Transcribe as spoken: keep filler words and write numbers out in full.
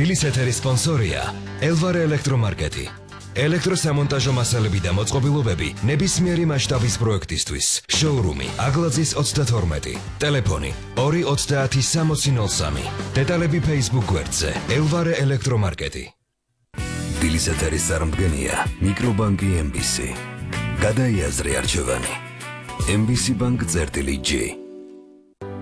დილის ეთერის სპონსორია ელვარე ელექტრომარკეტი. ელექტროსამონტაჟო მასალები და მოწყობილობები ნებისმიერი მასშტაბის პროექტისთვის. შოურუმი აგლაძის ოცდათორმეტი. ტელეფონი ორი ოცდაათი სამოცი ნოლ სამი. დეტალები Facebook გვერდზე ელვარე ელექტრომარკეტი. დილის ეთერის წარმდგენია მიკრობანკი ემ ბი სი. გადაიაზრე არჩევანი. ემ ბი სი ბანკ წერტილი ჯი.